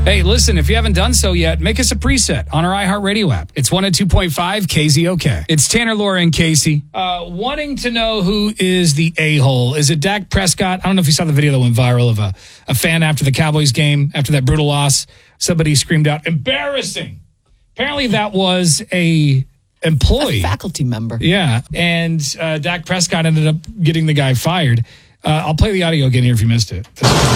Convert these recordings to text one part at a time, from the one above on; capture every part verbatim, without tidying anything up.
Hey, listen, if you haven't done so yet, make us a preset on our iHeartRadio app. It's one oh two point five K Z O K. It's Tanner, Laura, and Casey. Uh, wanting to know who is the a-hole. Is it Dak Prescott? I don't know if you saw the video that went viral of a, a fan after the Cowboys game, after that brutal loss. Somebody screamed out, embarrassing. Apparently that was a employee. A faculty member. Yeah, and uh, Dak Prescott ended up getting the guy fired. Uh, I'll play the audio again here if you missed it.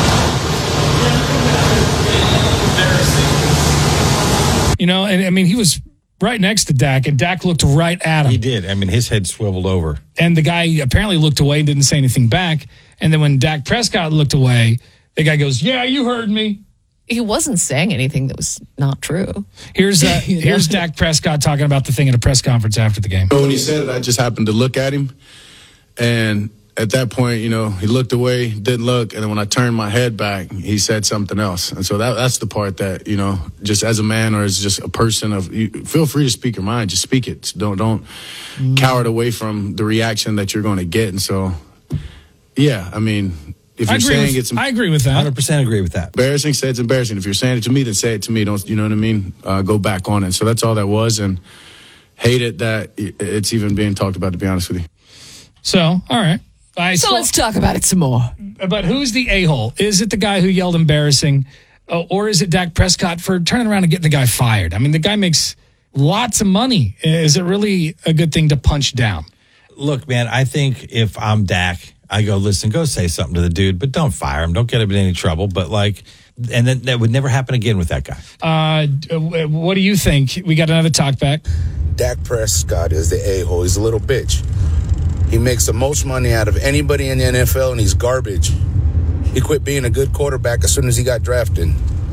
You know, and I mean, he was right next to Dak, and Dak looked right at him. He did. I mean, his head swiveled over. And the guy apparently looked away and didn't say anything back. And then when Dak Prescott looked away, the guy goes, yeah, you heard me. He wasn't saying anything that was not true. Here's uh, you know? here's Dak Prescott talking about the thing at a press conference after the game. When he said it, I just happened to look at him. And at that point, you know, he looked away, didn't look. And then when I turned my head back, he said something else. And so that that's the part that, you know, just as a man or as just a person of, you feel free to speak your mind. Just speak it. Don't, don't mm. cower away from the reaction that you're going to get. And so, yeah, I mean, if you're saying with, it's... I agree with that. one hundred percent agree with that. Embarrassing, say it's embarrassing. If you're saying it to me, then say it to me. Don't, you know what I mean? Uh, go back on it. So that's all that was. And hate it that it's even being talked about, to be honest with you. So, all right. I so saw, let's talk about it some more. But who's the a-hole? Is it the guy who yelled embarrassing, uh, or is it Dak Prescott for turning around and getting the guy fired? I mean, the guy makes lots of money. Is it really a good thing to punch down? Look, man, I think if I'm Dak, I go, listen, go say something to the dude, but don't fire him. Don't get him in any trouble. But, like, and then that would never happen again with that guy. Uh, what do you think? We got another talk back. Dak Prescott is the a-hole. He's a little bitch. He makes the most money out of anybody in the N F L, and he's garbage. He quit being a good quarterback as soon as he got drafted.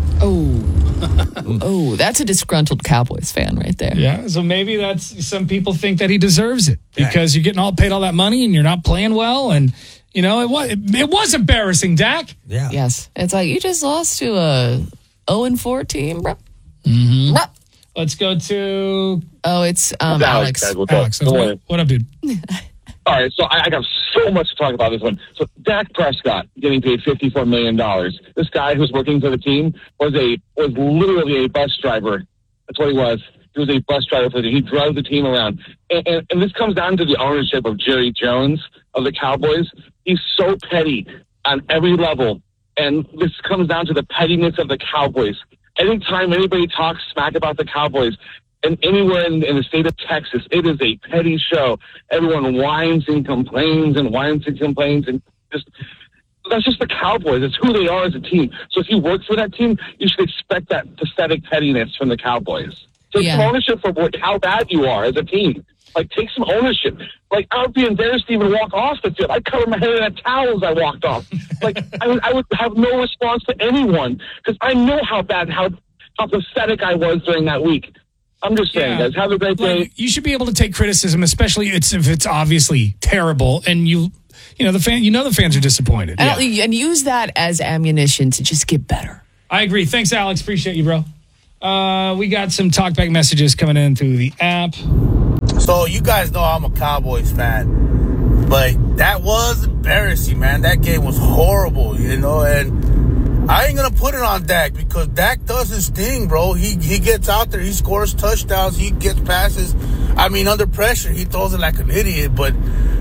Oh, oh, that's a disgruntled Cowboys fan right there. Yeah, so maybe that's some people think that he deserves it because you're getting all paid all that money and you're not playing well, and you know it was it, it was embarrassing, Dak. Yeah. Yes, it's like you just lost to a oh and four team, bro. Mm-hmm. Bro. Let's go to oh, it's um, Alex. Alex, Alex what, what up, dude? All right, so I, I got so much to talk about this one. So Dak Prescott getting paid fifty-four million dollars. This guy who's working for the team was a was literally a bus driver. That's what he was. He was a bus driver for the team. He drove the team around. And, and, and this comes down to the ownership of Jerry Jones of the Cowboys. He's so petty on every level. And this comes down to the pettiness of the Cowboys. Anytime anybody talks smack about the Cowboys, and anywhere in, in the state of Texas, it is a petty show. Everyone whines and complains and whines and complains, and just that's just the Cowboys. It's who they are as a team. So if you work for that team, you should expect that pathetic pettiness from the Cowboys. Take yeah. some ownership for what, how bad you are as a team. Like, take some ownership. Like, I would be embarrassed to even walk off the field. I'd cover my head in a towel as I walked off. Like, I would, I would have no response to anyone because I know how bad, how how pathetic I was during that week. I'm just saying, yeah. guys, have a great day. Like, you should be able to take criticism, especially it's, if it's obviously terrible, and you, you know, the fan, you know, the fans are disappointed, and, yeah. and use that as ammunition to just get better. I agree. Thanks, Alex. Appreciate you, bro. Uh, we got some talkback messages coming in through the app. So you guys know I'm a Cowboys fan, but that was embarrassing, man. That game was horrible, you know, and I ain't going to put it on Dak because Dak does his thing, bro. He he gets out there. He scores touchdowns. He gets passes. I mean, under pressure, he throws it like an idiot. But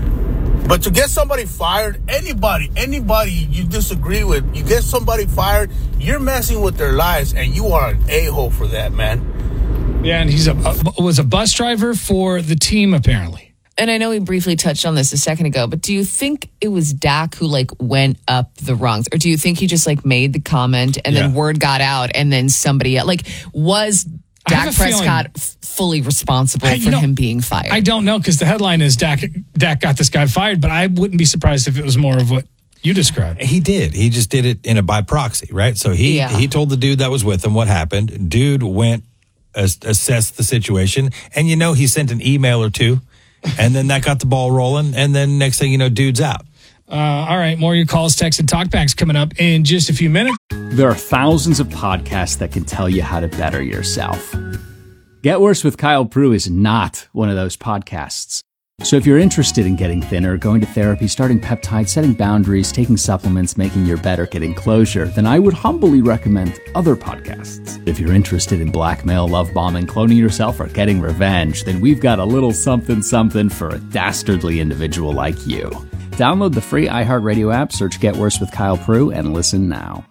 but to get somebody fired, anybody, anybody you disagree with, you get somebody fired, you're messing with their lives, and you are an a-hole for that, man. Yeah, and he's a, a was a bus driver for the team, apparently. And I know we briefly touched on this a second ago, but do you think it was Dak who like went up the rungs, or do you think he just like made the comment and yeah. then word got out and then somebody else, like was Dak Prescott f- fully responsible I, for know, him being fired? I don't know because the headline is Dak Dak got this guy fired, but I wouldn't be surprised if it was more of what you described. He did. He just did it in a by proxy, right? So he yeah. he told the dude that was with him what happened. Dude went as, assessed the situation, and you know he sent an email or two. And then that got the ball rolling. And then next thing you know, dude's out. Uh, all right. More of your calls, texts, and talkbacks coming up in just a few minutes. There are thousands of podcasts that can tell you how to better yourself. Get Worse with Kyle Brew is not one of those podcasts. So if you're interested in getting thinner, going to therapy, starting peptides, setting boundaries, taking supplements, making your bed, or getting closure, then I would humbly recommend other podcasts. If you're interested in blackmail, love bombing, cloning yourself, or getting revenge, then we've got a little something something for a dastardly individual like you. Download the free iHeartRadio app, search Get Worse with Kyle Prue, and listen now.